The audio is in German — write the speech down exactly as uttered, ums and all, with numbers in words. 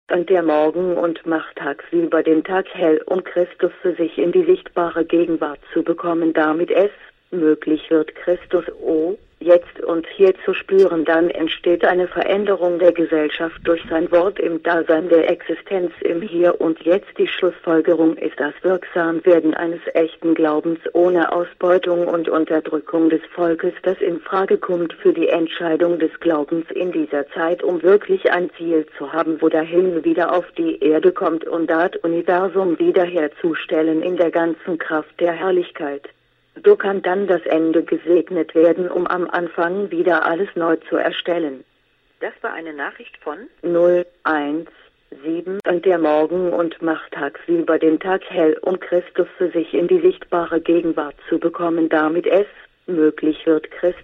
und der Morgen und macht tagsüber den Tag hell, um Christus für sich in die sichtbare Gegenwart zu bekommen, damit es möglich wird, Christus oh, jetzt und hier zu spüren. Dann entsteht eine Veränderung der Gesellschaft durch sein Wort im Dasein der Existenz im Hier und Jetzt. Die Schlussfolgerung ist das Wirksamwerden eines echten Glaubens ohne Ausbeutung und Unterdrückung des Volkes, das in Frage kommt für die Entscheidung des Glaubens in dieser Zeit, um wirklich ein Ziel zu haben, wo der Himmel wieder auf die Erde kommt und das Universum wiederherzustellen in der ganzen Kraft der Herrlichkeit. So kann dann das Ende gesegnet werden, um am Anfang wieder alles neu zu erstellen. Das war eine Nachricht von null eins sieben und der Morgen und macht tagsüber den Tag hell, um Christus für sich in die sichtbare Gegenwart zu bekommen, damit es möglich wird, Christus